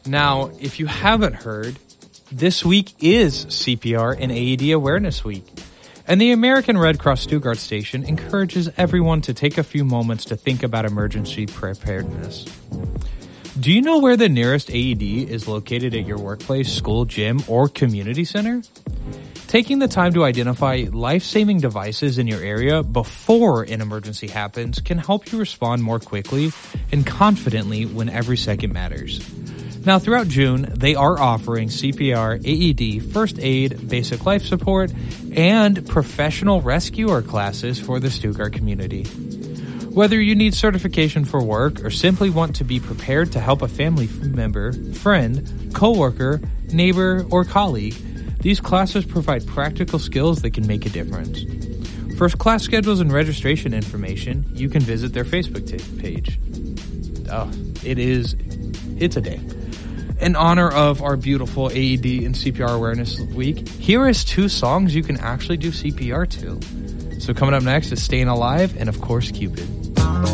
Now, if you haven't heard, this week is CPR and AED Awareness Week. And the American Red Cross Stuttgart station encourages everyone to take a few moments to think about emergency preparedness. Do you know where the nearest AED is located at your workplace, school, gym, or community center? Taking the time to identify life-saving devices in your area before an emergency happens can help you respond more quickly and confidently when every second matters. Now, throughout June, they are offering CPR, AED, first aid, basic life support, and professional rescuer classes for the Stuttgart community. Whether you need certification for work or simply want to be prepared to help a family member, friend, coworker, neighbor, or colleague, these classes provide practical skills that can make a difference. For class schedules and registration information, you can visit their Facebook page. It's a day. In honor of our beautiful AED and CPR Awareness Week, here is 2 songs you can actually do CPR to. So coming up next is Staying Alive and, of course, Cupid.